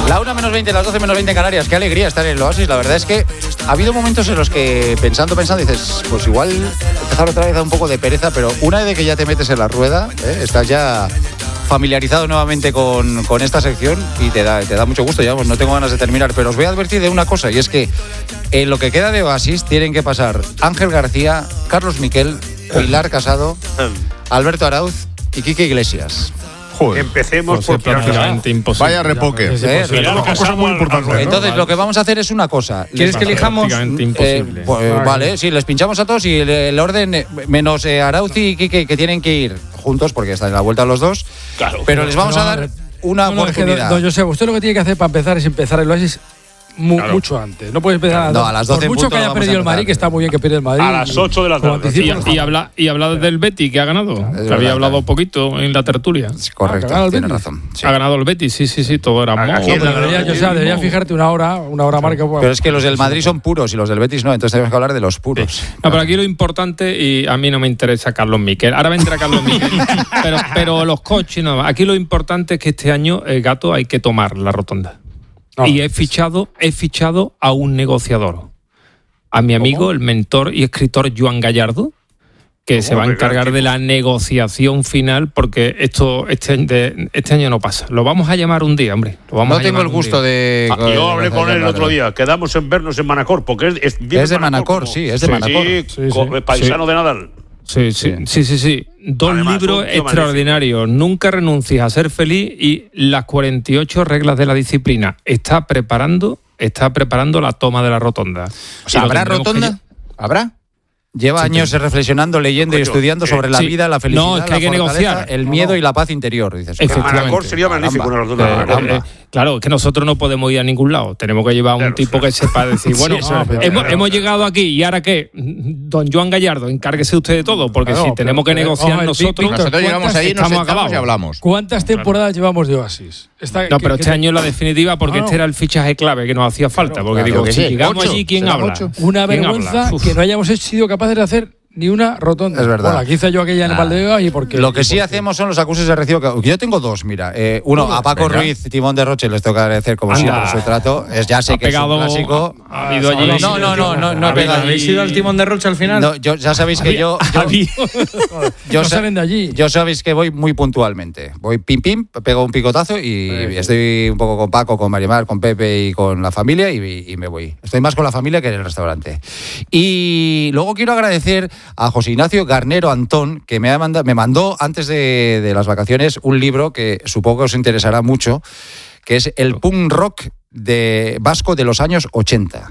La 1 menos 20, las 12 menos 20 en Canarias. Qué alegría estar en el Oasis. La verdad es que ha habido momentos en los que pensando, dices, pues igual empezar otra vez a un poco de pereza, pero una vez que ya te metes en la rueda, estás ya familiarizado nuevamente con esta sección y te da mucho gusto. Ya no tengo ganas de terminar, pero os voy a advertir de una cosa, y es que en lo que queda de Oasis tienen que pasar Ángel García, Carlos Miquel, Pilar Casado, Alberto Arauz y Quique Iglesias. Joder. Empecemos por prácticamente imposible. Vaya repoque. Cosa muy importante. Entonces, lo que vamos a hacer es una cosa. ¿Quieres que elijamos? Prácticamente imposible. Vale, sí, les pinchamos a todos y el orden, menos Arauz y Quique, que tienen que ir juntos porque están en la vuelta los dos. Claro. Pero les vamos a dar una oportunidad. Don José, usted lo que tiene que hacer para empezar es empezar el Oasis mucho antes. No puedes empezar a las 12. Por mucho que haya perdido el Madrid, que está muy bien que pierda el Madrid. A las 8 de la tarde. Y habla del Betis, que ha ganado. Que había hablado poquito en la tertulia. Correcto, tiene razón. Sí. Ha ganado el Betis, sí, todo era debería fijarte una hora marca. Pero es que los del Madrid son puros y los del Betis no, entonces tenemos que hablar de los puros. Sí. No, pero aquí lo importante, y a mí no me interesa Carlos Miquel. Ahora vendrá Carlos Miquel. pero los coches, no. Aquí lo importante es que este año, Gato, hay que tomar la rotonda. Y he fichado a un negociador, a mi amigo, el mentor y escritor Joan Gallardo, que se va a encargar de la negociación final, porque este año no pasa. Lo vamos a llamar un día, hombre. No tengo el gusto de... Yo hablé con él el otro día. Quedamos en vernos en Manacor, porque es de Manacor, sí, es de Manacor. Sí, paisano de Nadal. Sí. Dos libros extraordinarios. Magnífico. Nunca renuncies a ser feliz y las 48 reglas de la disciplina. Está preparando la toma de la rotonda. O sea, ¿habrá rotonda? ¿Habrá? Lleva años reflexionando, leyendo y estudiando sobre la vida, la felicidad, no, es que hay que negociar. El miedo y la paz interior. Dices, Manacor sería magnífico una rotonda. Claro, es que nosotros no podemos ir a ningún lado. Tenemos que llevar a un tipo que sepa decir, bueno, hemos llegado aquí y ahora qué, don Joan Gallardo, encárguese usted de todo, porque si tenemos que negociar nosotros llegamos ahí, nos sentamos y hablamos. ¿Cuántas temporadas llevamos de Oasis? Pero este año es la definitiva, porque este era el fichaje clave que nos hacía falta. Porque digo, si llegamos allí, ¿quién habla? Una vergüenza que no hayamos sido capaces de hacer ni una rotonda. Es verdad. Bueno, aquí hice yo aquella en Valdebeba y porque... Lo que sí hacemos son los acuses de recibo. Yo tengo dos, mira. Uno, a Paco Ruiz, Timón de Roche, les tengo que agradecer como siempre su trato. Ya sé que es un clásico. ¿Ha habido allí? No he pegado. ¿Habéis ido al Timón de Roche al final? No, ya sabéis que yo salen de allí. Yo sabéis que voy muy puntualmente. Voy pim, pego un picotazo y estoy un poco con Paco, con Marimar, con Pepe y con la familia y me voy. Estoy más con la familia que en el restaurante. Y luego quiero agradecer a José Ignacio Garnero Antón, que me mandó antes de las vacaciones un libro que supongo que os interesará mucho, que es el punk rock vasco de los años 80.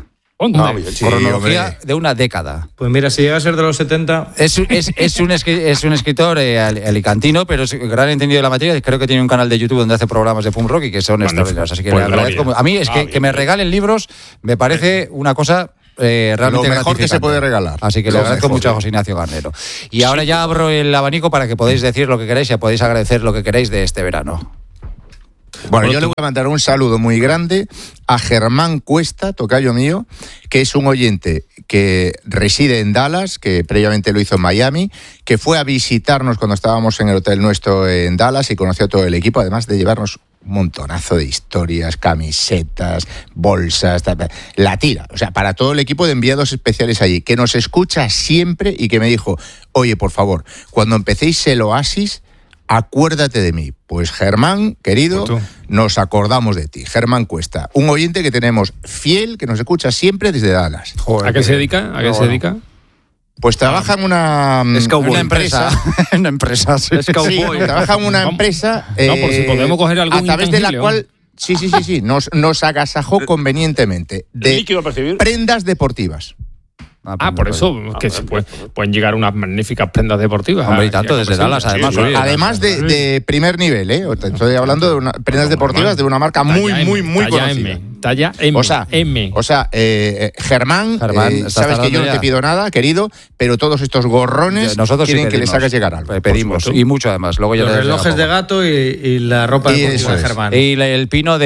Cronología de una década. Pues mira, si llega a ser de los 70... Es un escritor alicantino, pero es gran entendido de la materia. Creo que tiene un canal de YouTube donde hace programas de punk rock y que son extraordinarios. Así que le agradezco. A mí es que me regalen libros me parece una cosa... realmente lo mejor que se puede regalar. Así que le agradezco mucho a José Ignacio Garnero. Y ahora ya abro el abanico para que podáis decir lo que queráis y podéis agradecer lo que queráis de este verano. Bueno, yo le voy a mandar un saludo muy grande a Germán Cuesta, tocayo mío, que es un oyente que reside en Dallas, que previamente lo hizo en Miami, que fue a visitarnos cuando estábamos en el hotel nuestro en Dallas y conoció a todo el equipo, además de llevarnos un montonazo de historias, camisetas, bolsas, la tira. O sea, para todo el equipo de enviados especiales allí, que nos escucha siempre y que me dijo, oye, por favor, cuando empecéis el Oasis, acuérdate de mí. Pues Germán, querido, nos acordamos de ti. Germán Cuesta, un oyente que tenemos fiel, que nos escucha siempre desde Dallas. Joder, ¿a qué se dedica? ¿Se dedica? Pues trabaja en una empresa. Una empresa, sí. Sí, trabaja en una empresa por si podemos coger algún a través de la cual sí, nos agasajó convenientemente de prendas deportivas. Por eso que se pueden llegar unas magníficas prendas deportivas. Hombre, y tanto desde Dallas, además. Sí, además de primer nivel, ¿eh? Estoy hablando de prendas deportivas de una marca muy conocida. Talla M. O sea, Germán, sabes que yo no te pido nada, querido, pero todos estos gorrones quieren que les hagas llegar algo. Pedimos, y mucho además. Luego ya los relojes de Gato y la ropa deportiva de Germán. Y el pino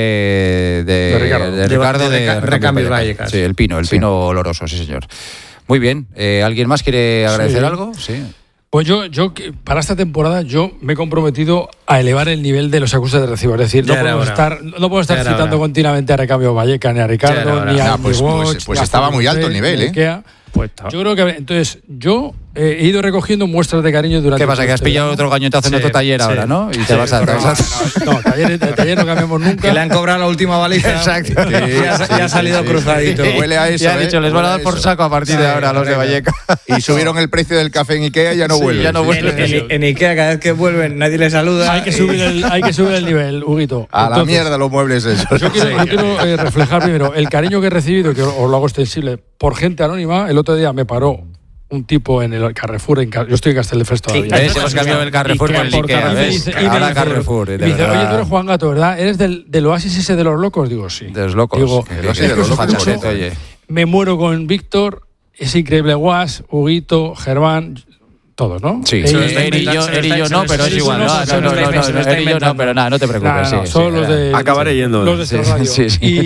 de Ricardo de Recambio Vallecas. Sí, el pino oloroso, sí señor. Muy bien. ¿Alguien más quiere agradecer algo? Sí. Pues yo para esta temporada yo me he comprometido a elevar el nivel de los acustes de recibo. Es decir, no puedo estar citando continuamente a Recambio Valleca, ni a Ricardo, ni a pues estaba muy alto el nivel, Ikea. Yo creo que entonces yo he ido recogiendo muestras de cariño durante. ¿Qué pasa? Que has pillado otro gañotazo en otro taller ahora, ¿no? Y te vas a. No, taller no cambiamos nunca. Que le han cobrado la última baliza. Exacto. Ya ha salido cruzadito. Huele a eso. Ya han dicho, les van a dar por saco a partir de ahora a los de Valleca. Y subieron el precio del café en Ikea y ya no vuelven. Ya no vuelven. En Ikea, cada vez que vuelven, nadie les saluda. Hay que subir el nivel, Huguito. A la mierda los muebles esos. Yo quiero reflejar primero el cariño que he recibido, que os lo hago extensible, por gente anónima. El otro día me paró un tipo en el Carrefour, yo estoy en Castelldefels todavía. Hemos cambiado el Carrefour por el Ikea, ¿ves? Ahora Carrefour. Me dice, oye, tú eres Juan Gato, ¿verdad? ¿Eres del Oasis ese de los locos? Digo, sí. De los locos. Digo, de los locos. Oye. Me muero con Víctor, es increíble, Guas, Huguito, Germán, todos, ¿no? Sí, Erillo no, pero es igual. Erillo no, pero nada, no te preocupes. Son los de... Acabaré yendo. Los de esta radio.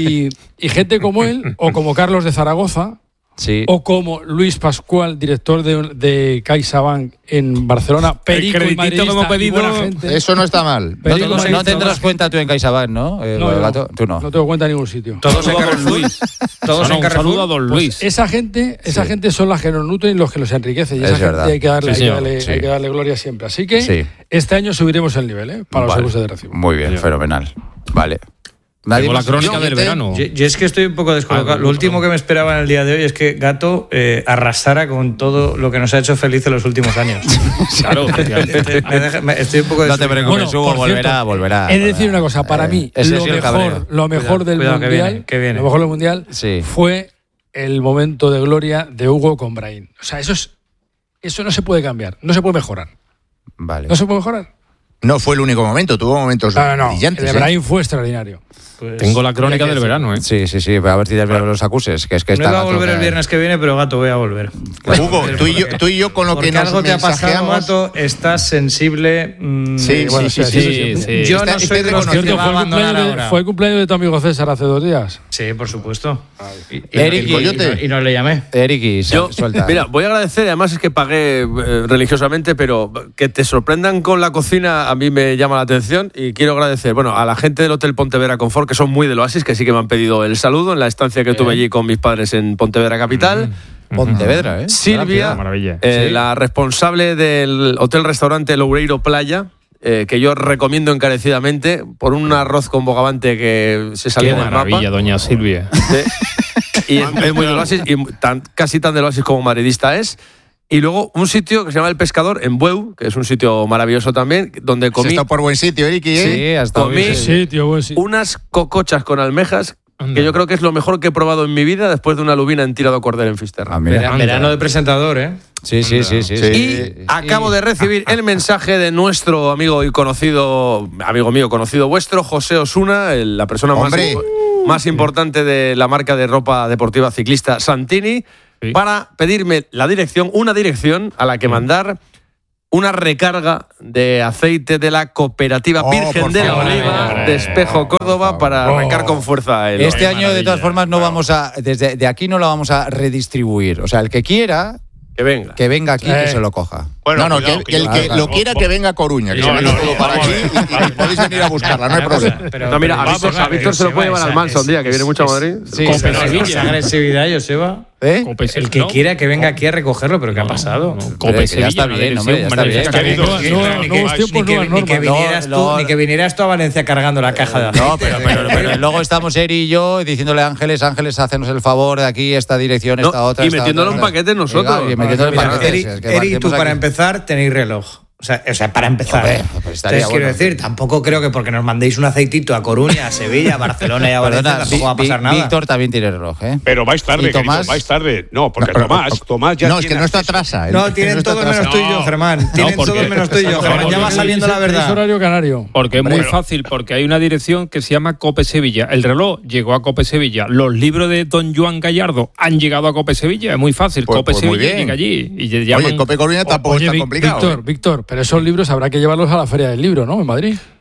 Y gente como él, o como Carlos de Zaragoza, sí, o como Luis Pascual, director de CaixaBank en Barcelona, perico y madridista, como pedido, buena gente. Eso no está mal. No tendrás cuenta tú en CaixaBank, ¿no? No, tú no. No tengo cuenta en ningún sitio. Todos en Carrefour. Todos en Carrefour. Saludo a don Luis. Esa gente son las que nos nutren y los que nos enriquecen. Y esa gente hay que darle gloria siempre. Así que este año subiremos el nivel para los acustes de recibo. Muy bien, fenomenal. Vale. Tengo la crónica del verano. Yo es que estoy un poco descolocado. Lo último que me esperaba en el día de hoy es que Gato arrasara con todo lo que nos ha hecho felices los últimos años. Claro, estoy un poco descolocado. No te preocupes, Hugo, volverá. He de decir una cosa, para mí lo mejor del Mundial fue el momento de gloria de Hugo con Brahim. O sea, eso no se puede cambiar, no se puede mejorar. Vale. ¿No se puede mejorar? No fue el único momento, tuvo momentos brillantes. El de Brahim fue extraordinario. Pues tengo la crónica del verano, ¿eh? Sí, a ver si te los acuses. Que es que no iba a volver el viernes que viene, pero Gato, voy a volver. Hugo, tú y yo con lo que nos algo te ha pasado, Gato, estás sensible. Sí. Yo no soy de los que va a abandonar ahora. Fue el cumpleaños de tu amigo César hace 2 días. Sí, por supuesto. Y no le llamé. Eriki, suelta. Mira, voy a agradecer, además es que pagué religiosamente, pero que te sorprendan con la cocina a mí me llama la atención y quiero agradecer, a la gente del Hotel Pontevedra Confort, que son muy del Oasis, que sí que me han pedido el saludo en la estancia que tuve allí con mis padres en Pontevedra Capital. Pontevedra, ¿eh? Silvia, la responsable del hotel-restaurante Loureiro Playa, que yo recomiendo encarecidamente por un arroz con bogavante que se salió del mapa. Qué maravilla, doña Silvia. Y es muy del Oasis, y casi tan del Oasis como madridista es. Y luego un sitio que se llama El Pescador, en Bueu, que es un sitio maravilloso también, donde comí... Está por buen sitio, Eriki, ¿eh? Sí, hasta comí buen sitio. unas cocochas con almejas, que yo creo que es lo mejor que he probado en mi vida después de una lubina en tirado cordel en Fisterra. Verano de presentador, ¿eh? Sí. Y acabo de recibir el mensaje de nuestro amigo y conocido, amigo mío, conocido vuestro, José Osuna, la persona más importante de la marca de ropa deportiva ciclista Santini, para pedirme una dirección a la que mandar una recarga de aceite de la cooperativa Virgen de la Oliva de Espejo, Córdoba, para arrancar con fuerza. Este año, de todas formas, no vamos desde aquí no lo vamos a redistribuir. O sea, el que quiera... Que venga aquí y que se lo coja. Bueno, que el que lo quiera que venga a Coruña, que se venga todo para aquí y podéis venir a buscarla, no hay problema. Mira, a Víctor se lo puede llevar al Manso un día, que viene mucho a Madrid. Sí, esa agresividad, Joseba. El que quiera que venga aquí a recogerlo, pero ¿qué ha pasado? Ya está bien, hombre, ya está bien. Ni que vinieras tú a Valencia cargando la caja de aceite. No, pero luego estamos Eri y yo diciéndole a Ángeles, hacenos el favor de aquí, esta dirección, esta otra. Y metiéndolo en paquetes nosotros. Eri, tú para empezar tenéis reloj. O sea, para empezar. Entonces, quiero decir, tampoco creo que porque nos mandéis un aceitito a Coruña, a Sevilla, a Barcelona y a Valencia, tampoco va a pasar nada. Víctor también tiene reloj, ¿eh? Pero vais tarde, Tomás, vais tarde. No, porque Tomás ya. No, es que no está atrasa. No, tienen todo menos tú y yo, Germán. Tienen todo menos tú y yo, Germán. Ya va saliendo la verdad. Es horario canario. Porque es muy fácil, porque hay una dirección que se llama Cope Sevilla. El reloj llegó a Cope Sevilla. Los libros de don Joan Gallardo han llegado a Cope Sevilla. Es muy fácil. Cope Sevilla llega allí. Oye, Cope Coruña tampoco está complicado. Víctor, pero esos libros habrá que llevarlos a la Feria del Libro, ¿no? En Madrid.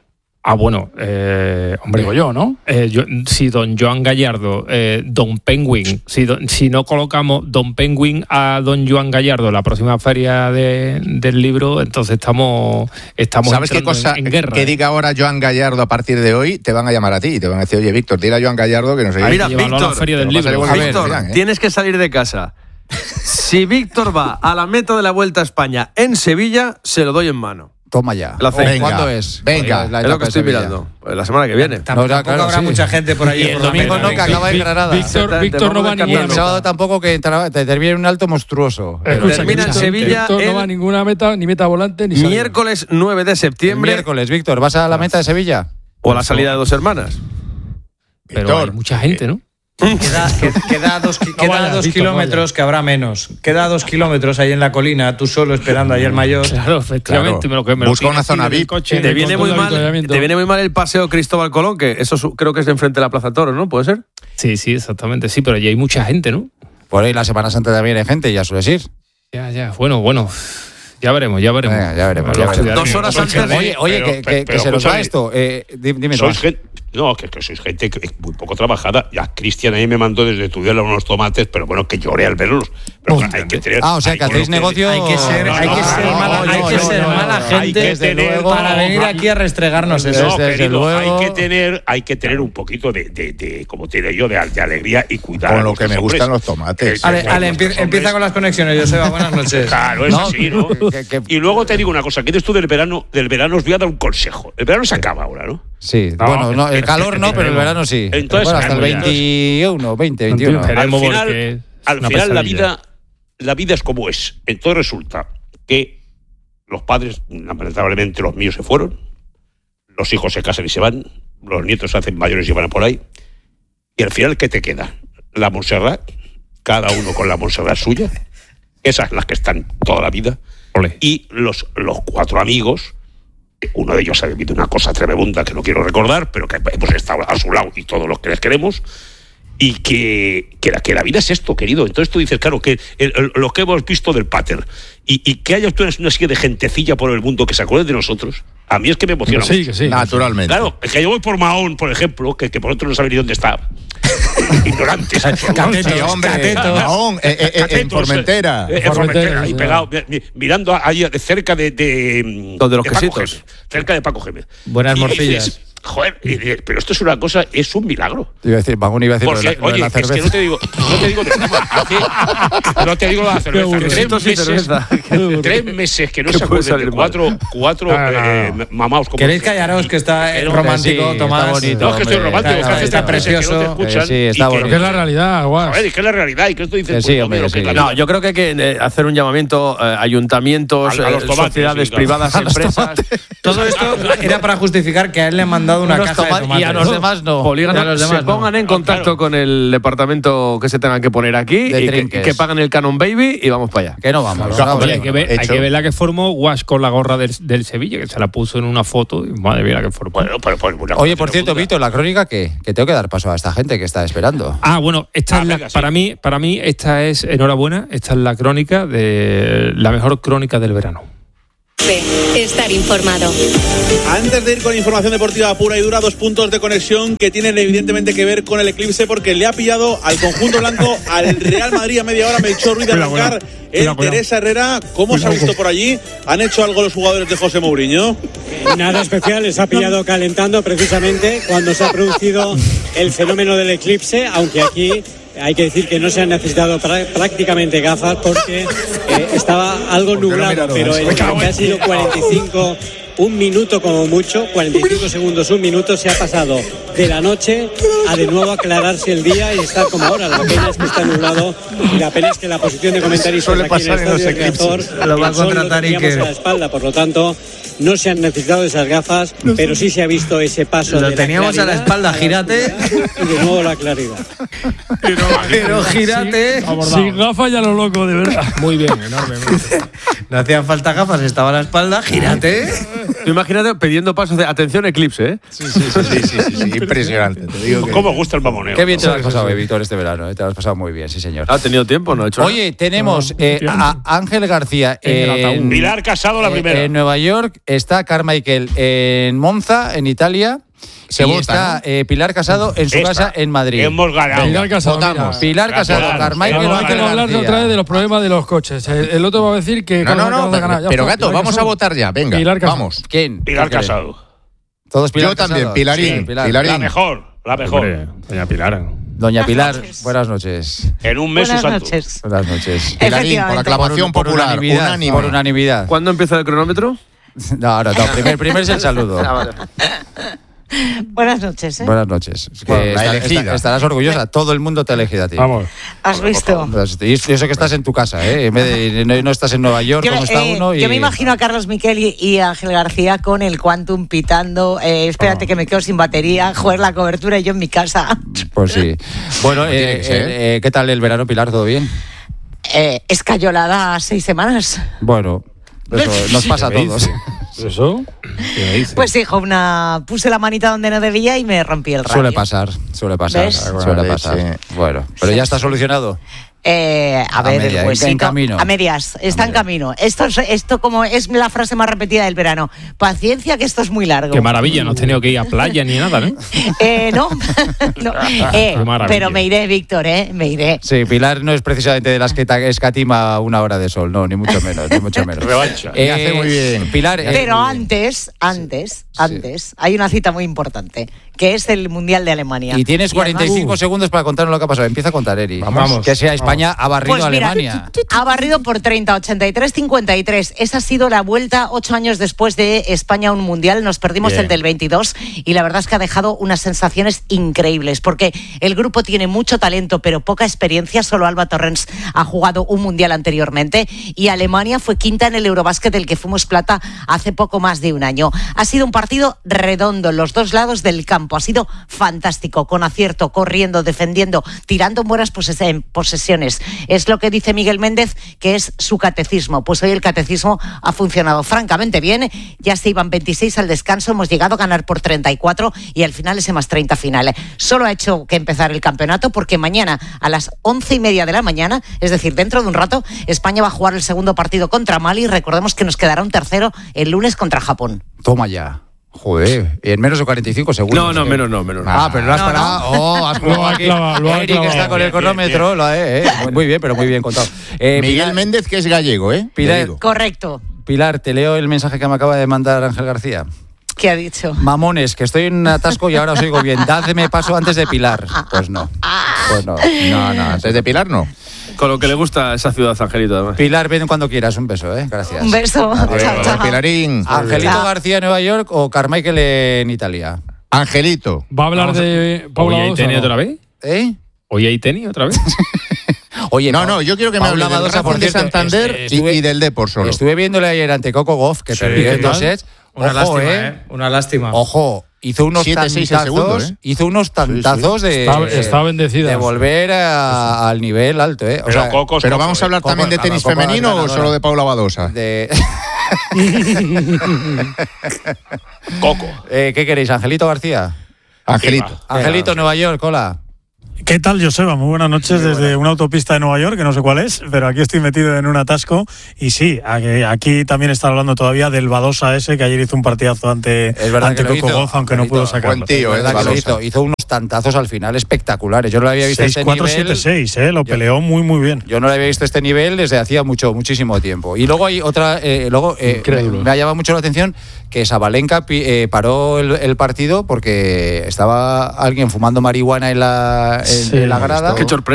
Bueno, hombre, digo yo, ¿no? Si don Joan Gallardo, don Penguin, si no colocamos don Penguin a don Joan Gallardo en la próxima feria del libro, entonces estamos ¿sabes qué cosa en guerra? Que diga ahora Joan Gallardo a partir de hoy, te van a llamar a ti y te van a decir, oye, Víctor, dile a Joan Gallardo que no sé. Mira, Víctor, a la feria del libro. Víctor, tienes que salir de casa. Si Víctor va a la meta de la Vuelta a España en Sevilla, se lo doy en mano. Toma ya. ¿Cuándo es? Venga, es lo que estoy mirando. La semana que viene. Tampoco habrá mucha gente por ahí. Y el domingo no, que acaba en Granada. Víctor no va a ninguna meta. El sábado tampoco, que te termina en un alto monstruoso. Termina en Sevilla. Víctor no va a ninguna meta, ni meta volante, ni miércoles 9 de septiembre. Miércoles, Víctor, ¿vas a la meta de Sevilla? O a la salida de Dos Hermanas. Pero hay mucha gente, ¿no? Queda 2 kilómetros, que habrá menos. Queda 2 kilómetros ahí en la colina, tú solo esperando ahí el mayor. Claro, efectivamente. Claro. Busca una zona VIP. Te viene muy mal el paseo Cristóbal Colón, que eso creo que es de enfrente de la Plaza Toro, ¿no? ¿Puede ser? Sí, exactamente. Sí, pero allí hay mucha gente, ¿no? Por ahí la Semana Santa también hay gente, ya sueles ir. Ya. Bueno. Ya veremos. Venga, ya veremos. 2 horas antes. Oye, que se nos va esto. Dime. No, que sois gente muy poco trabajada. Ya Cristian ahí me mandó desde Tudela unos tomates, pero bueno, que lloré al verlos. Pero hay que tener. O sea, que hacéis negocio. Hay que ser mala gente para venir aquí a restregarnos eso. No, querido, hay que tener un poquito de como te diré yo, de alegría y cuidar. Con lo que me gustan los tomates. Ale, empieza con las conexiones, Joseba, buenas noches. Claro, es así, ¿no? Y luego te digo una cosa, que esto del verano os voy a dar un consejo. El verano se acaba ahora, ¿no? Sí, bueno, el calor no, pero el verano sí. Entonces, hasta el 21, 21. Al final la vida es como es. Entonces resulta que los padres, lamentablemente los míos se fueron, los hijos se casan y se van, los nietos se hacen mayores y van a por ahí, y al final, ¿qué te queda? La Montserrat, cada uno con la Montserrat suya, esas las que están toda la vida, y los 4 amigos. Uno de ellos ha vivido una cosa tremenda que no quiero recordar, pero que hemos estado a su lado y todos los que les queremos, y que la vida es esto, querido. Entonces tú dices, claro, que lo que hemos visto del Pater y que haya una serie de gentecilla por el mundo que se acuerde de nosotros, a mí es que me emociona. Sí, naturalmente. Claro, es que yo voy por Mahón, por ejemplo, que por otro no sabe ni dónde está. Ignorantes. Mahón, en Formentera. Ahí pegado, mirando ahí cerca de los quesitos. Cerca de Paco Gémez. Buenas morcillas. Joder, pero esto es una cosa, es un milagro. Iba a decir porque, lo de la cerveza. Es que no te digo no te digo lo de la cerveza. 3 meses que no se acuerden de cuatro mamaos. ¿Queréis callaros que está romántico, Tomás? Está bonito. No, es que estoy romántico, está precioso. Sí, está bonito. Que es la realidad, guau. Joder, es que es la realidad y que esto dices. No, yo creo que hay que hacer un llamamiento ayuntamientos, sociedades privadas, empresas. Todo esto era para justificar que a él le han mandado una caja de tomates. Y a los demás no. Se pongan en contacto con el departamento que se tengan que poner aquí y que paguen el Canon Baby y vamos para allá. Que no vamos. Hay que ver la que formó Guas con la gorra del Sevilla, que se la puso en una foto y madre mía la que formó. Bueno, oye, por cierto, Víctor, la crónica que tengo que dar paso a esta gente que está esperando. Bueno, para mí esta es, enhorabuena, esta es la crónica de la mejor crónica del verano. Estar informado. Antes de ir con información deportiva pura y dura, 2 puntos de conexión que tienen evidentemente que ver con el eclipse, porque le ha pillado al conjunto blanco al Real Madrid a media hora. Melchor Ruiz de arrancar el Teresa Herrera. ¿Cómo se ha visto por allí? ¿Han hecho algo los jugadores de José Mourinho? Nada especial, les ha pillado calentando precisamente cuando se ha producido el fenómeno del eclipse, aunque aquí hay que decir que no se han necesitado prácticamente gafas porque estaba algo nublado, pero en que ha sido 45, un minuto como mucho, 45 segundos, un minuto, se ha pasado de la noche a de nuevo aclararse el día y estar como ahora. La pena es que está nublado y la pena es que la posición de comentaristas aquí en el estadio de Riazor, lo va a contratar y que a la espalda, por lo tanto no se han necesitado esas gafas, pero sí se ha visto ese paso. Lo teníamos a la espalda, gírate. Y de nuevo la claridad. Pero gírate. Sin gafas ya lo loco, de verdad. Muy bien, enormemente. No hacían falta gafas, estaba a la espalda, gírate. Tú imagínate pidiendo pasos de atención eclipse, ¿eh? Sí. Impresionante. Te digo ¿Cómo gusta el mamoneo? Qué bien te lo has pasado, Víctor, este verano. Te lo has pasado muy bien, sí, señor. ¿Ha tenido tiempo? ¿No ha hecho nada? Oye, tenemos a Ángel García en Pilar Casado, la primera. En Nueva York, está Carmichael en Monza, en Italia. Está Pilar Casado en su casa en Madrid. Hemos ganado. Pilar Casado, Pilar Casado, Carmichael. Hay que hablar otra vez de los problemas de los coches. El otro va a decir que. No, pero Gato, vamos a votar ya. Venga, vamos. ¿Quién? Pilar Casado. Todos Pilar Yo también, Casado. Pilarín. Sí, Pilar. La mejor. Hombre, doña Pilar. Doña Pilar, buenas noches. En un mes Buenas santo. noches. Buenas noches. Pilarín, por aclamación popular. Por unanimidad. ¿Cuándo empieza el cronómetro? No. Primero es el saludo. Buenas noches, ¿eh? Buenas noches. Estarás orgullosa. Todo el mundo te ha elegido a ti. Vamos. ¿Has visto? Y eso que estás en tu casa, ¿eh? En vez de no estás en Nueva York como está uno. Yo me imagino a Carlos Miquel y a Ángel García con el Quantum pitando. Espérate que me quedo sin batería. Joder, la cobertura y yo en mi casa. Pues sí. Bueno, ¿qué tal el verano, Pilar? ¿Todo bien? Escayolada 6 semanas. Bueno, eso nos pasa a todos. ¿Eso? Pues hijo, puse la manita donde no debía y me rompí el radio. Suele pasar. ¿Ves? Bueno, pero ya está solucionado. A ver, media, pues en camino. A medias, está en camino. Esto como es la frase más repetida del verano. Paciencia, que esto es muy largo. Qué maravilla, no has tenido que ir a playa ni nada, ¿no? No. Pero me iré, Víctor, me iré. Sí, Pilar no es precisamente de las que escatima una hora de sol, no, ni mucho menos. Revancha. Hace muy bien. Pilar. Pero antes, hay una cita muy importante, que es el Mundial de Alemania. Y tienes 45 segundos para contarnos lo que ha pasado. Empieza a contar, Eri. Vamos. Que sea España ha barrido Pues a mira, Alemania. Ha barrido por 30, 83, 53. Esa ha sido la vuelta 8 años después de España a un Mundial. Nos perdimos el del 22 y la verdad es que ha dejado unas sensaciones increíbles porque el grupo tiene mucho talento pero poca experiencia. Solo Alba Torrens ha jugado un Mundial anteriormente y Alemania fue quinta en el Eurobásquet del que fuimos plata hace poco más de un año. Ha sido un partido redondo en los dos lados del campo. Ha sido fantástico, con acierto, corriendo, defendiendo, tirando en buenas posesiones. Es lo que dice Miguel Méndez, que es su catecismo. Pues hoy el catecismo ha funcionado francamente bien. Ya se iban 26 al descanso, hemos llegado a ganar por 34 y al final ese más 30 final. Solo ha hecho que empezar el campeonato porque mañana a las 11:30 de la mañana, es decir, dentro de un rato, España va a jugar el segundo partido contra Mali. Recordemos que nos quedará un tercero el lunes contra Japón. Toma ya. Joder, y en menos de 45 segundos. No, menos. Pero lo has parado. Has jugado aquí. Eric está con el cronómetro. Muy bien, pero muy bien contado. Miguel Méndez, que es gallego, ¿eh? Pilar, correcto. Pilar, te leo el mensaje que me acaba de mandar Ángel García. ¿Qué ha dicho? Mamones, que estoy en un atasco y ahora os oigo bien. Dadme paso antes de Pilar. Pues no. No, antes de Pilar no. Con lo que le gusta a esa ciudad, Angelito, además. Pilar, ven cuando quieras. Un beso, Gracias. Un beso. Chao. Pilarín. ¿Angelito García en Nueva York o Carmichael en Italia? Angelito. ¿Va a hablar de Paula Badosa? ¿Hoy hay otra vez? ¿Hoy hay tenis otra vez? Oye, no, yo quiero que me hable del Racing de Santander y del Depor solo. Estuve viéndole ayer ante Coco Gauff, que perdió en 2 sets. Una lástima. Ojo, hizo unos 7-6 el segundo, hizo unos tantazos de está bendecida. De volver al nivel alto, O sea, pero vamos a hablar también de tenis femenino o solo de Paula Badosa. Coco. ¿Qué queréis, Angelito García? Angelito, Nueva York, hola. ¿Qué tal, Joseba? Muy buenas noches desde una autopista de Nueva York, que no sé cuál es, pero aquí estoy metido en un atasco. Y sí, aquí también está hablando todavía del Badosa ese, que ayer hizo un partidazo ante Coco Gauff, aunque no pudo sacarlo. Buen tío, hizo unos tantazos al final espectaculares. Yo no lo había visto 6-4-7-6, lo peleó muy bien. Yo no lo había visto este nivel desde hacía muchísimo tiempo. Y luego hay otra, me ha llamado mucho la atención que Sabalenka paró el partido porque estaba alguien fumando marihuana en la grada. Qué sorpresa.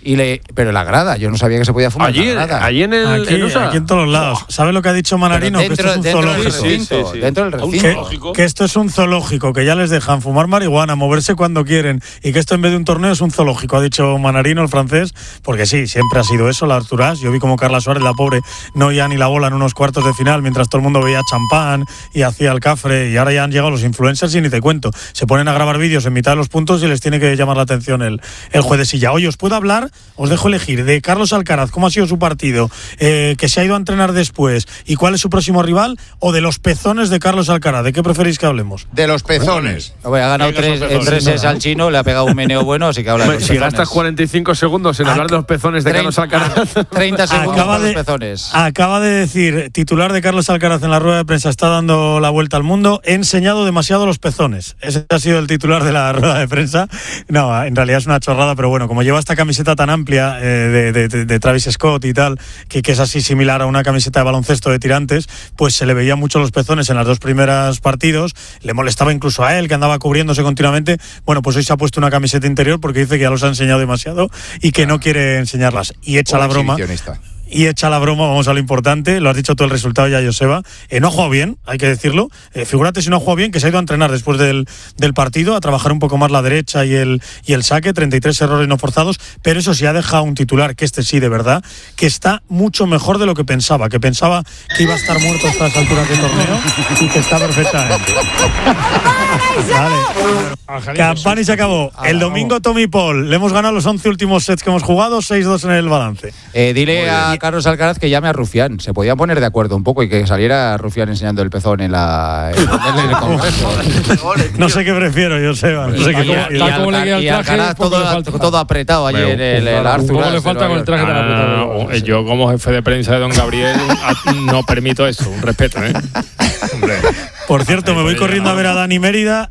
Pero en la grada, yo no sabía que se podía fumar en la grada. Allí en USA. Aquí en todos los lados. ¿Sabes lo que ha dicho Manarino? Que esto es un zoológico. Dentro del recinto. Que esto es un zoológico, que ya les dejan fumar marihuana, moverse cuando quieren, y que esto en vez de un torneo es un zoológico, ha dicho Manarino, el francés, porque sí, siempre ha sido eso, la Arturás. Yo vi como Carla Suárez, la pobre, no oía ni la bola en unos cuartos de final, mientras todo el mundo veía champán y hacía el cafre, y ahora ya han llegado los influencers y ni te cuento. Se ponen a grabar vídeos en mitad de los puntos y les tiene que llamar la atención el juez de silla. Oye, os puedo hablar, os dejo elegir de Carlos Alcaraz, cómo ha sido su partido, que se ha ido a entrenar después y cuál es su próximo rival, o de los pezones de Carlos Alcaraz. ¿De qué preferís que hablemos? De los pezones. Ha ganado 3 sets al chino, le ha pegado un meneo bueno, así que habla de los pezones. Si gastas 45 segundos en hablar de los pezones de Carlos Alcaraz. 30 segundos de los pezones. Acaba de decir, titular de Carlos Alcaraz en la rueda de prensa, está dando la vuelta al mundo, he enseñado demasiado los pezones. Ese ha sido el titular de la rueda de prensa. No, en realidad es una chorrada, pero bueno, como lleva esta camiseta tan amplia de Travis Scott y tal, que es así similar a una camiseta de baloncesto de tirantes, pues se le veían mucho los pezones en las 2 primeras partidos, le molestaba incluso a él, que andaba cubriéndose continuamente. Bueno, pues hoy se ha puesto una camiseta interior porque dice que ya los ha enseñado demasiado y que no quiere enseñarlas. Y echa la broma. Vamos a lo importante, lo has dicho tú el resultado ya, Joseba. No ha jugado bien, hay que decirlo. Figúrate si no ha jugado bien, que se ha ido a entrenar después del partido, a trabajar un poco más la derecha y el saque, 33 errores no forzados, pero eso sí ha dejado un titular, que sí, de verdad, que está mucho mejor de lo que pensaba que iba a estar muerto a estas alturas del torneo y que está perfectamente. Vale. Campani se acabó. El domingo Tommy Paul, le hemos ganado los 11 últimos sets que hemos jugado, 6-2 en el balance. Dile a Carlos Alcaraz que llame a Rufián. Se podía poner de acuerdo un poco y que saliera Rufián enseñando el pezón en el congreso. No sé qué prefiero, Joseba. No sé y Alcaraz todo apretado allí en el Arthur. ¿Cómo le falta con el traje tan apretado? Yo, como jefe de prensa de don Gabriel, no permito eso. Un respeto, ¿eh? Hombre. Por cierto, me voy corriendo a ver a Dani Mérida,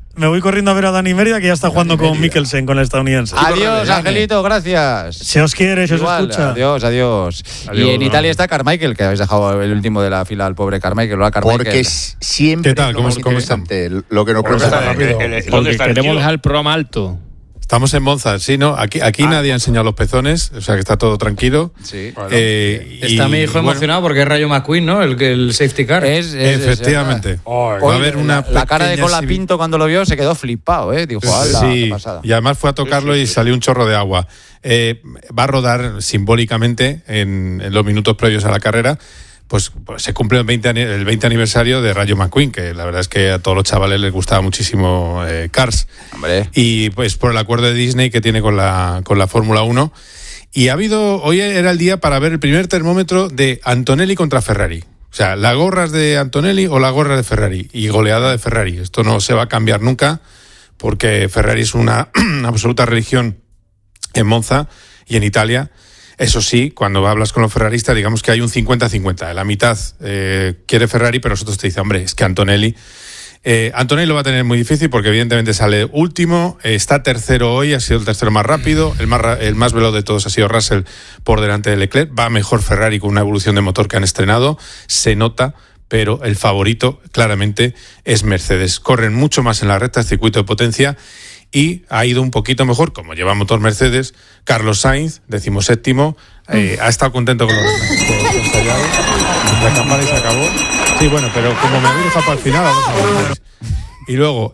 que ya está jugando con Mikkelsen, con el estadounidense. Adiós, Angelito, gracias. Se os quiere, se os escucha. Adiós. Y en Italia está Carmichael, que habéis dejado el último de la fila al pobre Carmichael. Porque siempre. ¿Qué tal? ¿Cómo está? Lo que nos pregunta rápido. Porque queremos dejar el programa alto. Estamos en Monza, sí, ¿no? Aquí nadie ha enseñado los pezones, o sea que está todo tranquilo. Sí. Está mi hijo emocionado porque es Rayo McQueen, ¿no? El safety car. Efectivamente. Va a haber la cara de Colapinto cuando lo vio se quedó flipado, ¿eh? Dijo, sí, qué pasada. Y además fue a tocarlo y salió un chorro de agua. Va a rodar simbólicamente en los minutos previos a la carrera. Pues se cumple el 20 aniversario de Rayo McQueen, que la verdad es que a todos los chavales les gustaba muchísimo Cars. Hombre. Y pues por el acuerdo de Disney que tiene con la Fórmula 1. Y hoy era el día para ver el primer termómetro de Antonelli contra Ferrari. O sea, ¿la gorra es de Antonelli o la gorra de Ferrari? Y goleada de Ferrari. Esto no se va a cambiar nunca, porque Ferrari es una absoluta religión en Monza y en Italia. Eso sí, cuando hablas con los ferraristas, digamos que hay un 50-50. La mitad quiere Ferrari, pero nosotros te dicen, hombre, es que Antonelli lo va a tener muy difícil porque evidentemente sale último, está tercero hoy, ha sido el tercero más rápido, el más veloz de todos ha sido Russell por delante de Leclerc. Va mejor Ferrari con una evolución de motor que han estrenado, se nota, pero el favorito claramente es Mercedes. Corren mucho más en la recta, circuito de potencia, y ha ido un poquito mejor, como lleva motor Mercedes. Carlos Sainz, 17º, ha estado contento con los ensayado. La campana y se acabó. Sí, bueno, pero como me habéis dejado para el final, vamos a ver. Y luego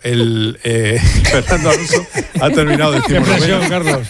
Fernando Alonso ha terminado de Carlos.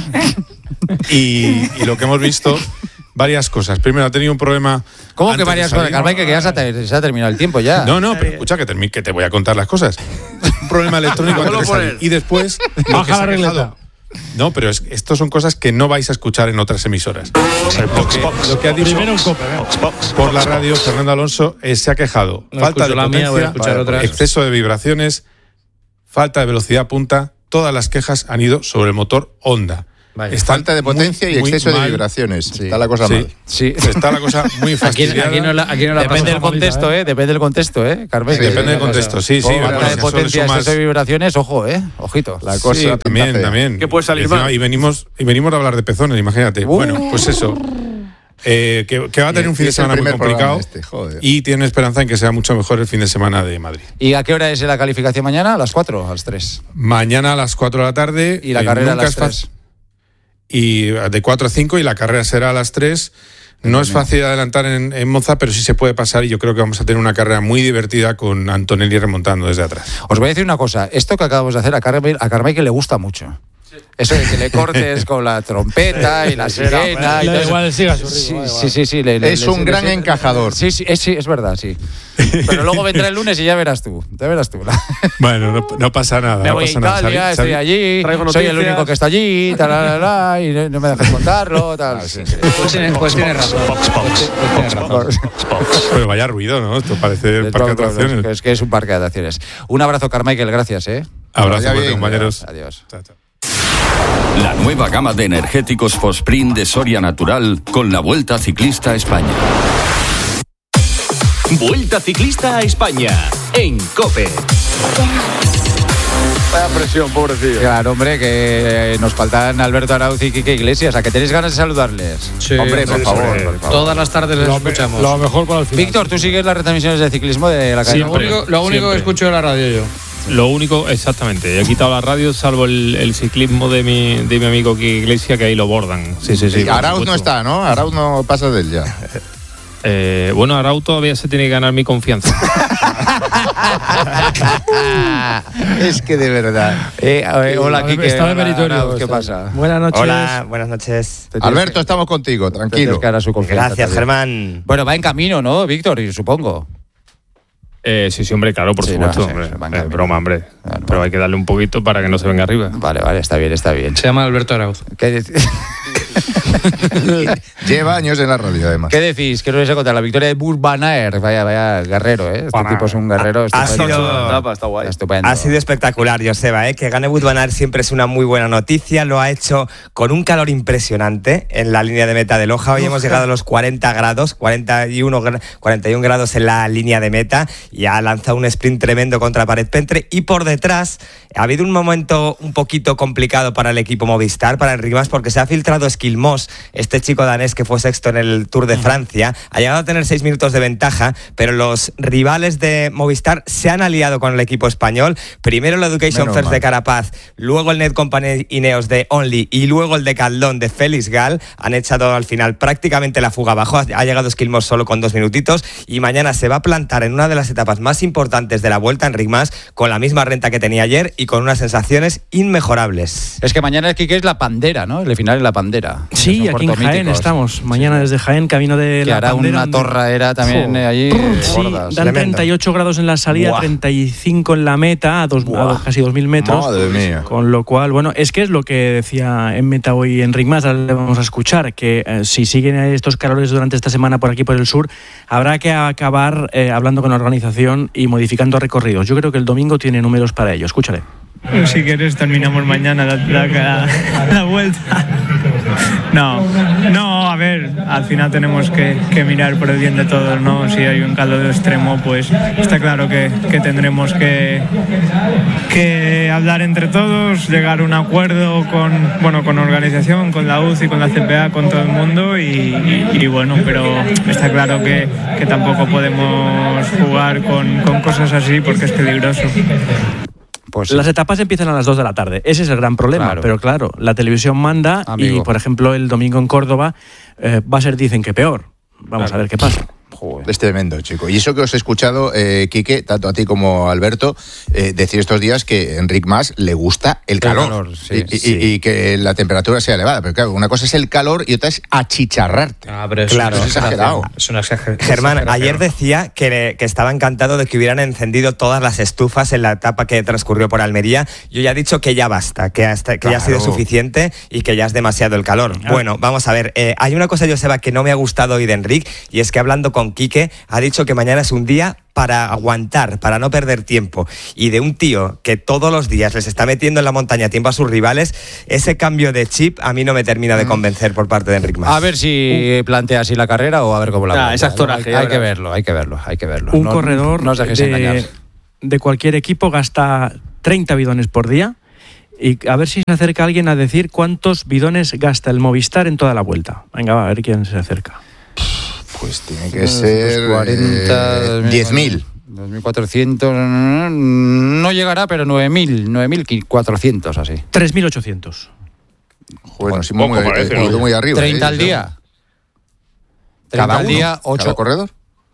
Y lo que hemos visto, varias cosas. Primero, ha tenido un problema. ¿Cómo que varias cosas? Carmen, que ya se ha terminado el tiempo ya. No, pero escucha, que te voy a contar las cosas. Un problema electrónico antes de salir. Y después, baja la regleta. No, pero estos son cosas que no vais a escuchar en otras emisoras. Lo que ha dicho por la radio Fernando Alonso se ha quejado. Falta de potencia, exceso de vibraciones, falta de velocidad punta. Todas las quejas han ido sobre el motor Honda. Falta de potencia y exceso de vibraciones. Sí. Está la cosa mal. Sí. Está la cosa muy fastidiada. Aquí no la depende del contexto, Depende del contexto, Carmen. Sí, depende del contexto, sí. Falta de potencia, exceso de vibraciones, ojo, Ojito. La cosa sí, también. ¿Qué puede salir mal? Y venimos a hablar de pezones, imagínate. Bueno, pues eso. Que va a tener un fin de semana muy complicado y tiene esperanza en que sea mucho mejor el fin de semana de Madrid. ¿Y a qué hora es la calificación mañana? ¿A las 4 o a las 3? Mañana a las 4 de la tarde. ¿Y la carrera a las 3? y de 4 a 5 y la carrera será a las 3. No es fácil adelantar en Monza, pero sí se puede pasar y yo creo que vamos a tener una carrera muy divertida con Antonelli remontando desde atrás. Os voy a decir una cosa, esto que acabamos de hacer a Carmichael le gusta mucho. Eso de que le cortes con la trompeta y la sirena. Y igual siga su ritmo. Sí. Es un gran encajador. Sí, es verdad, sí. Pero luego vendrá el lunes y ya verás tú. Bueno, no pasa nada. Me voy a Italia, estoy allí, soy el único que está allí, y no me dejes contarlo. Tal. Pues tienes razón. Pero vaya ruido, ¿no? Esto parece el parque de atracciones. Es que es un parque de atracciones. Un abrazo, Carmichael, gracias. Abrazo, compañeros. Adiós. Chao. La nueva gama de energéticos Fosprint de Soria Natural con la Vuelta Ciclista a España. Vuelta Ciclista a España en COPE. Vaya presión, pobrecillo. Claro, hombre, que nos faltan Alberto Arauz y Quique Iglesias. ¿A que tenéis ganas de saludarles? Sí, hombre, por favor. Todas las tardes les escuchamos. Lo mejor para el final. Víctor, ¿tú sigues las retransmisiones de ciclismo de la calle? Lo único que escucho de la radio yo. Lo único, exactamente. He quitado la radio, salvo el ciclismo de mi amigo Quique Iglesias, que ahí lo bordan. Sí. Arauz no está, ¿no? Arauz no pasa de él ya. Bueno, Arauz todavía se tiene que ganar mi confianza. Es que de verdad. Hola, Quique. Está de meritorio. ¿Qué pasa? Buenas noches. Hola, buenas noches. Alberto, estamos contigo, tranquilo. Gracias, Germán. Bueno, va en camino, ¿no, Víctor? Supongo. Sí, hombre, claro, por supuesto. Es broma, hombre. Pero hay que darle un poquito para que no se venga arriba. Vale, está bien. Se llama Alberto Arauz. Lleva años en la radio, además. ¿Qué decís? ¿Qué os vais a contar? La victoria de Wout van Aert. Vaya guerrero, ¿eh? Este tipo es un guerrero estupendo. Está guay. Ha sido espectacular, Joseba, ¿eh? Que gane Wout van Aert siempre es una muy buena noticia. Lo ha hecho con un calor impresionante en la línea de meta de Loja. Hoy hemos llegado a los 40 grados, 41 grados en la línea de meta. Y ha lanzado un sprint tremendo contra Paret Pentre. Y por detrás ha habido un momento un poquito complicado para el equipo Movistar, para Enric Mas, porque se ha filtrado Skilmos, este chico danés que fue sexto en el Tour de Francia. Ha llegado a tener 6 minutos de ventaja, pero los rivales de Movistar se han aliado con el equipo español. Primero el Education First de Carapaz, luego el Netcompany Ineos de Only y luego el Decathlon de Félix Gall. Han echado al final prácticamente la fuga abajo. Ha llegado Skilmos solo con 2 minutitos y mañana se va a plantar en una de las etapas más importantes de la Vuelta, Enric Mas, con la misma renta que tenía ayer y con unas sensaciones inmejorables. Es que mañana el Quique es la Pandera, ¿no? El final es la Pandera. Sí, aquí en Jaén estamos. Mañana desde Jaén, camino de la hará Pandera. Una torradera también allí. Sí, dan 38 grados en la salida, 35 en la meta, a casi 2.000 metros. Madre mía. Con lo cual, bueno, es que es lo que decía en meta hoy Enric Mas, ahora le vamos a escuchar, que si siguen estos calores durante esta semana por aquí por el sur, habrá que acabar hablando con la organización y modificando recorridos. Yo creo que el domingo tiene números para ello. Escúchale. Si quieres terminamos mañana la vuelta. No, a ver, al final tenemos que mirar por el bien de todos, ¿no? Si hay un calor extremo, pues está claro que tendremos que hablar entre todos, llegar a un acuerdo con organización, con la UCI, con la CPA, con todo el mundo y bueno, pero está claro que tampoco podemos jugar con cosas así porque es peligroso. Pues las etapas empiezan a las 2 de la tarde. Ese es el gran problema. Pero claro, la televisión manda. Amigo. Y, por ejemplo, el domingo en Córdoba va a ser, dicen que peor. Vamos a ver qué pasa. Joder. Es tremendo, chico. Y eso que os he escuchado, Quique, tanto a ti como a Alberto, decir estos días que a Enric Mas le gusta el calor. Y que la temperatura sea elevada. Pero claro, una cosa es el calor y otra es achicharrarte. Pero claro, es exagerado. Es una exageración. Germán, ayer decía que estaba encantado de que hubieran encendido todas las estufas en la etapa que transcurrió por Almería. Yo ya he dicho que ya basta, que ya ha sido suficiente y que ya es demasiado el calor. Bueno, vamos a ver. Hay una cosa, Joseba, que no me ha gustado hoy de Enric, y es que hablando con Quique, ha dicho que mañana es un día para aguantar, para no perder tiempo. Y de un tío que todos los días les está metiendo en la montaña tiempo a sus rivales, ese cambio de chip a mí no me termina de convencer por parte de Enric Mas. A ver si plantea así la carrera o a ver cómo la plantea. Es actoraje. Hay que verlo. Un corredor de cualquier equipo gasta 30 bidones por día. Y a ver si se acerca alguien a decir cuántos bidones gasta el Movistar en toda la vuelta. Venga, va, a ver quién se acerca. Pues tiene que ser 40, 10.000. 2.400, no llegará, pero 9.400 así. 3.800. Bueno, sí, muy arriba. 30 al día. 30 al día, 8. ¿Cada corredor?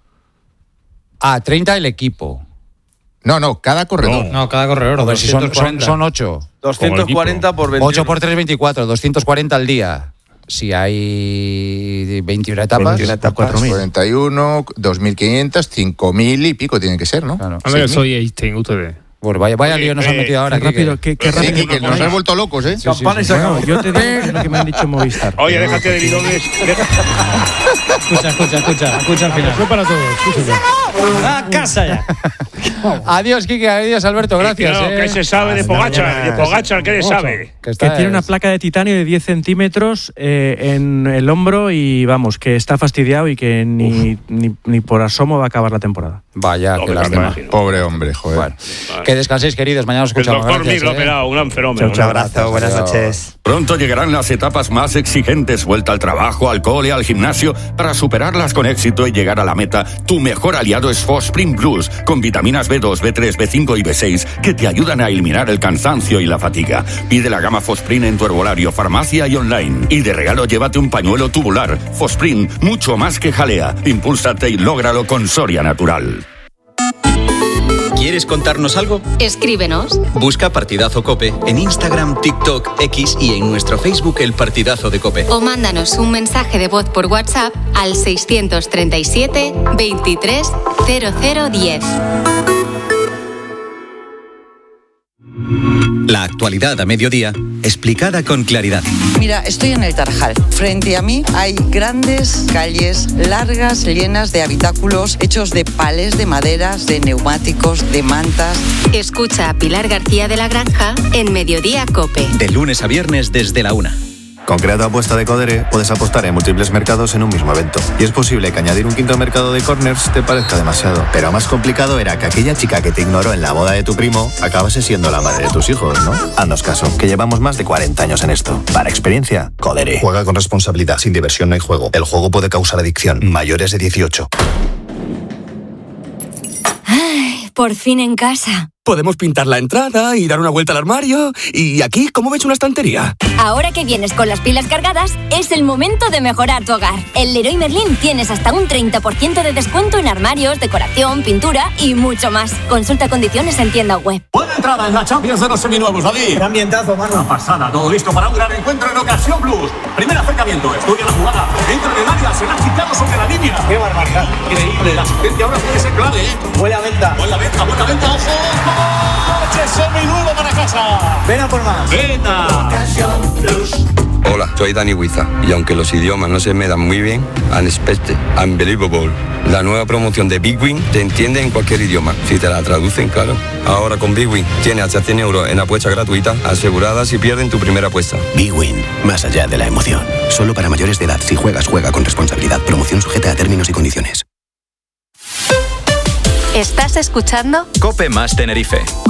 30 el equipo. No, cada corredor. No, cada corredor. A ver si son 8. 240 por 21. 8 por 3, 24. 240 al día. Si hay 21 etapas. 41, 2.500, 5.000 y pico tienen que ser, ¿no? Claro. A ver, soy Einstein, ustedes. Bueno, vaya lío nos han metido ahora. Qué rápido, qué rápido. Que nos has vuelto locos, ¿eh? Campana y se acabó. Yo te digo lo que me han dicho en Movistar. Oye, déjate de bidones. Escucha al final. Fue para todos. ¡A casa ya! Adiós, Quique, adiós, Alberto, gracias. ¿Qué se sabe de Pogačar? De Pogačar, ¿qué le sabe? Que tiene una placa de titanio de 10 centímetros en el hombro y vamos, que está fastidiado y que ni por asomo va a acabar la temporada. Vaya, qué lástima. Pobre hombre, joder. Bueno, que descanséis, queridos. Mañana os escuchamos. El doctor Mir lo ha operado, un gran fenómeno. Un abrazo, buenas noches. Pronto llegarán las etapas más exigentes, vuelta al trabajo, al cole, al gimnasio. Para superarlas con éxito y llegar a la meta, tu mejor aliado es Fosprint Plus, con vitaminas B2, B3, B5 y B6 que te ayudan a eliminar el cansancio y la fatiga. Pide la gama Fosprint en tu herbolario, farmacia y online. Y de regalo llévate un pañuelo tubular. Fosprint, mucho más que jalea. Impúlsate y lógralo con Soria Natural. ¿Quieres contarnos algo? Escríbenos. Busca Partidazo COPE en Instagram, TikTok, X y en nuestro Facebook El Partidazo de COPE. O mándanos un mensaje de voz por WhatsApp al 637 23 0010. La actualidad a mediodía, explicada con claridad. Mira, estoy en el Tarajal. Frente a mí hay grandes calles largas, llenas de habitáculos hechos de palés de maderas, de neumáticos, de mantas. Escucha a Pilar García de la Granja en Mediodía COPE. De lunes a viernes desde la 1. Con Creato Apuesta de Codere puedes apostar en múltiples mercados en un mismo evento. Y es posible que añadir un quinto mercado de corners te parezca demasiado. Pero más complicado era que aquella chica que te ignoró en la boda de tu primo acabase siendo la madre de tus hijos, ¿no? Haznos caso, que llevamos más de 40 años en esto. Para experiencia, Codere. Juega con responsabilidad. Sin diversión no hay juego. El juego puede causar adicción. Mayores de 18. Ay, por fin en casa. Podemos pintar la entrada y dar una vuelta al armario. ¿Y aquí cómo ves una estantería? Ahora que vienes con las pilas cargadas, es el momento de mejorar tu hogar. En Leroy Merlin tienes hasta un 30% de descuento en armarios, decoración, pintura y mucho más. Consulta condiciones en tienda web. Buena entrada en la Champions de los seminuevos, David. Qué ambientazo, mano. Una pasada, todo listo para un gran encuentro en Ocasión Plus. Primer acercamiento, estudia la jugada. Entra en el área, se la ha quitado sobre la línea. Qué barbaridad. Increíble, la asistencia ahora puede ser clave, ¿eh? Buena venta. Buena venta, ojo. ¡Coche seminuevo para casa! Ven a por más. ¡Venta! Ocasión Plus. Hola, soy Dani Huiza y aunque los idiomas no se me dan muy bien, unexpected, unbelievable. La nueva promoción de Big Win te entiende en cualquier idioma, si te la traducen, claro. Ahora con Big Win tienes hasta 100 euros en apuestas gratuitas aseguradas si pierden tu primera apuesta. Big Win, más allá de la emoción. Solo para mayores de edad. Si juegas, juega con responsabilidad. Promoción sujeta a términos y condiciones. ¿Estás escuchando? COPE más Tenerife.